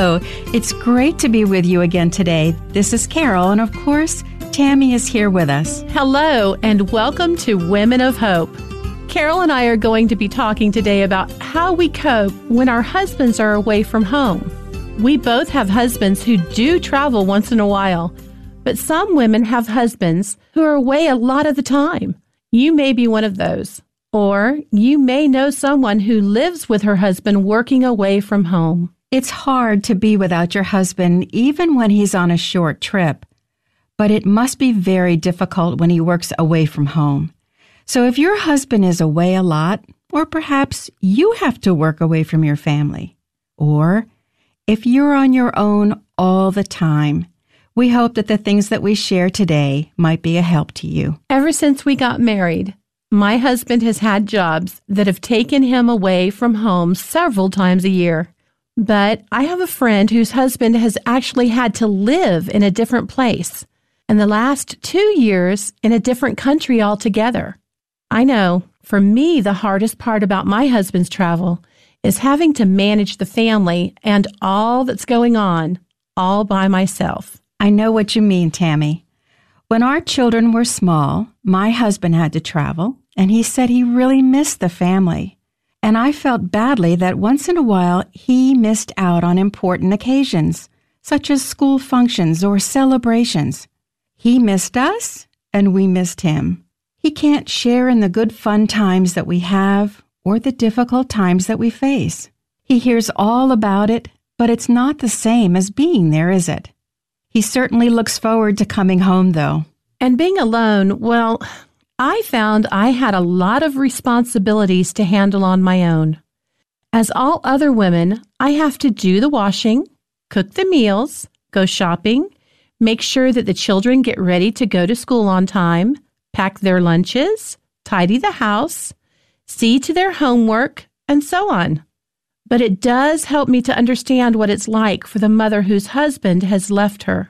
Hello, it's great to be with you again today. This is Carol, and of course, Tammy is here with us. Hello, and welcome to Women of Hope. Carol and I are going to be talking today about how we cope when our husbands are away from home. We both have husbands who do travel once in a while, but some women have husbands who are away a lot of the time. You may be one of those. Or you may know someone who lives with her husband working away from home. It's hard to be without your husband even when he's on a short trip, but it must be very difficult when he works away from home. So if your husband is away a lot, or perhaps you have to work away from your family, or if you're on your own all the time, we hope that the things that we share today might be a help to you. Ever since we got married, my husband has had jobs that have taken him away from home several times a year. But I have a friend whose husband has actually had to live in a different place, and the last 2 years in a different country altogether. I know, for me, the hardest part about my husband's travel is having to manage the family and all that's going on all by myself. I know what you mean, Tammy. When our children were small, my husband had to travel, and he said he really missed the family. And I felt badly that once in a while he missed out on important occasions, such as school functions or celebrations. He missed us, and we missed him. He can't share in the good fun times that we have or the difficult times that we face. He hears all about it, but it's not the same as being there, is it? He certainly looks forward to coming home, though. And being alone, well, I found I had a lot of responsibilities to handle on my own. As all other women, I have to do the washing, cook the meals, go shopping, make sure that the children get ready to go to school on time, pack their lunches, tidy the house, see to their homework, and so on. But it does help me to understand what it's like for the mother whose husband has left her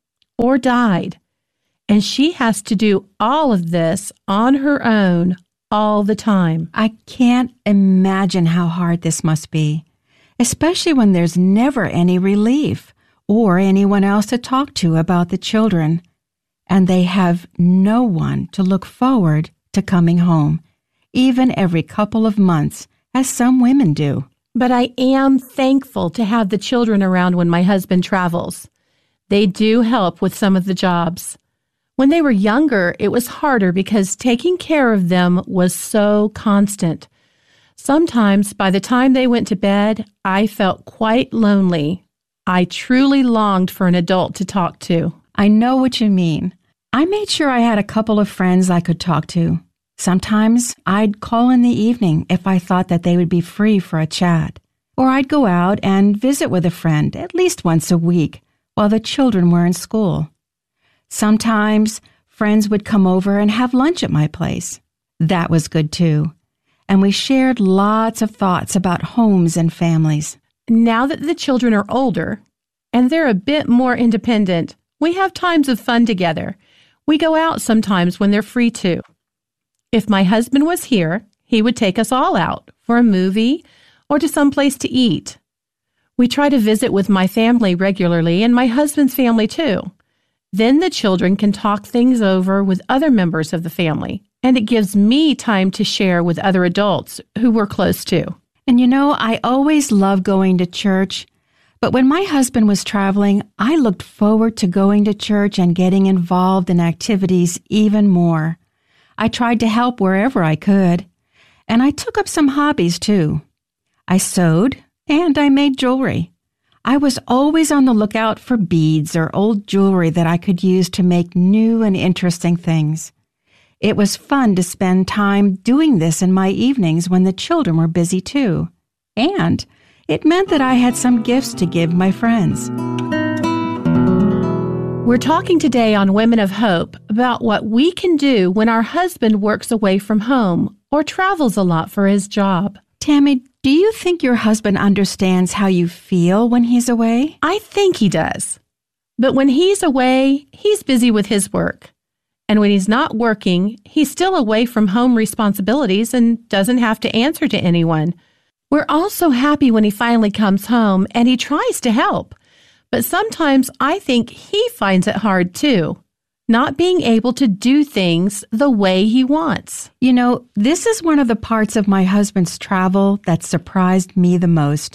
or died. And she has to do all of this on her own all the time. I can't imagine how hard this must be, especially when there's never any relief or anyone else to talk to about the children, and they have no one to look forward to coming home, even every couple of months, as some women do. But I am thankful to have the children around when my husband travels. They do help with some of the jobs. When they were younger, it was harder because taking care of them was so constant. Sometimes, by the time they went to bed, I felt quite lonely. I truly longed for an adult to talk to. I know what you mean. I made sure I had a couple of friends I could talk to. Sometimes I'd call in the evening if I thought that they would be free for a chat. Or I'd go out and visit with a friend at least once a week while the children were in school. Sometimes friends would come over and have lunch at my place. That was good too. And we shared lots of thoughts about homes and families. Now that the children are older and they're a bit more independent, we have times of fun together. We go out sometimes when they're free to. If my husband was here, he would take us all out for a movie or to some place to eat. We try to visit with my family regularly and my husband's family too. Then the children can talk things over with other members of the family, and it gives me time to share with other adults who we're close to. And you know, I always loved going to church, but when my husband was traveling, I looked forward to going to church and getting involved in activities even more. I tried to help wherever I could, and I took up some hobbies too. I sewed, and I made jewelry. I was always on the lookout for beads or old jewelry that I could use to make new and interesting things. It was fun to spend time doing this in my evenings when the children were busy too. And it meant that I had some gifts to give my friends. We're talking today on Women of Hope about what we can do when our husband works away from home or travels a lot for his job. Tammy, do you think your husband understands how you feel when he's away? I think he does. But when he's away, he's busy with his work. And when he's not working, he's still away from home responsibilities and doesn't have to answer to anyone. We're also happy when he finally comes home and he tries to help. But sometimes I think he finds it hard too, not being able to do things the way he wants. You know, this is one of the parts of my husband's travel that surprised me the most.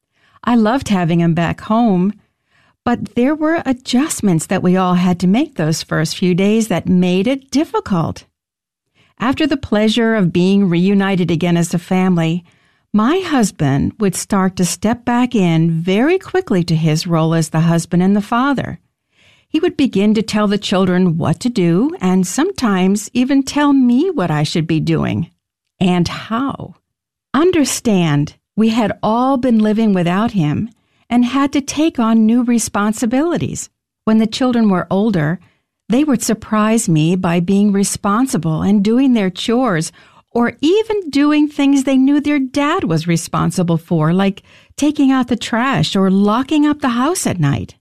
I loved having him back home, but there were adjustments that we all had to make those first few days that made it difficult. After the pleasure of being reunited again as a family, my husband would start to step back in very quickly to his role as the husband and the father. He would begin to tell the children what to do and sometimes even tell me what I should be doing and how. Understand, we had all been living without him and had to take on new responsibilities. When the children were older, they would surprise me by being responsible and doing their chores, or even doing things they knew their dad was responsible for, like taking out the trash or locking up the house at night.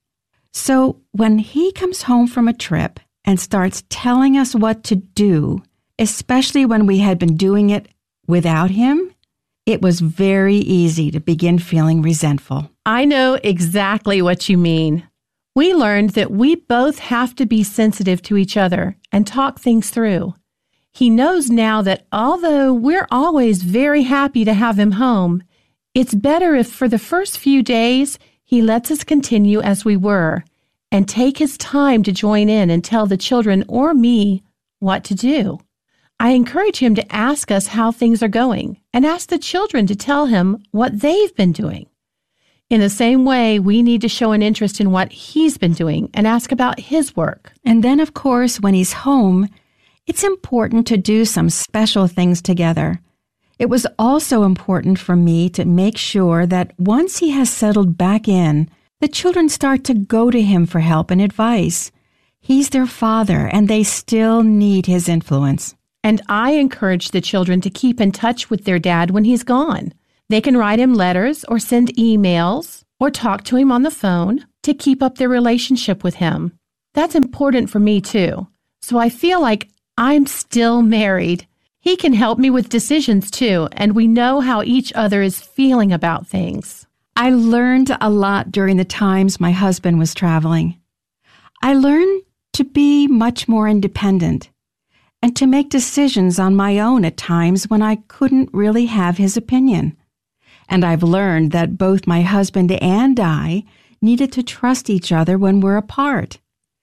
So when he comes home from a trip and starts telling us what to do, especially when we had been doing it without him, it was very easy to begin feeling resentful. I know exactly what you mean. We learned that we both have to be sensitive to each other and talk things through. He knows now that although we're always very happy to have him home, it's better if for the first few days he lets us continue as we were and take his time to join in and tell the children or me what to do. I encourage him to ask us how things are going and ask the children to tell him what they've been doing. In the same way, we need to show an interest in what he's been doing and ask about his work. And then, of course, when he's home, it's important to do some special things together. It was also important for me to make sure that once he has settled back in, the children start to go to him for help and advice. He's their father, and they still need his influence. And I encourage the children to keep in touch with their dad when he's gone. They can write him letters or send emails or talk to him on the phone to keep up their relationship with him. That's important for me too. So I feel like I'm still married. He can help me with decisions too, and we know how each other is feeling about things. I learned a lot during the times my husband was traveling. I learned to be much more independent and to make decisions on my own at times when I couldn't really have his opinion. And I've learned that both my husband and I needed to trust each other when we're apart.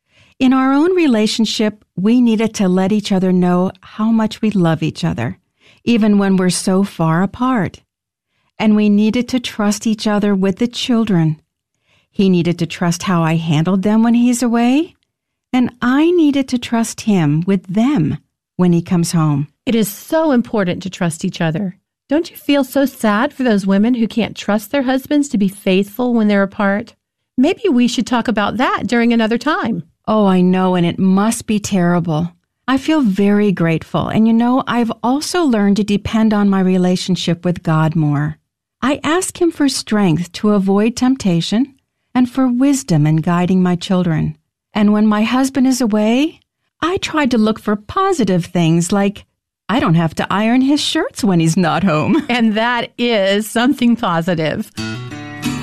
In our own relationship, we needed to let each other know how much we love each other, even when we're so far apart. And we needed to trust each other with the children. He needed to trust how I handled them when he's away, and I needed to trust him with them when he comes home. It is so important to trust each other. Don't you feel so sad for those women who can't trust their husbands to be faithful when they're apart? Maybe we should talk about that during another time. Oh, I know, and it must be terrible. I feel very grateful, and you know, I've also learned to depend on my relationship with God more. I ask him for strength to avoid temptation and for wisdom in guiding my children. And when my husband is away, I try to look for positive things like I don't have to iron his shirts when he's not home. And that is something positive.